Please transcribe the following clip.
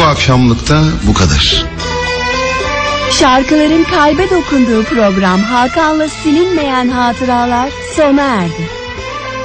Bu akşamlıkta bu kadar. Şarkıların kalbe dokunduğu program Hakan'la Silinmeyen Hatıralar sona erdi.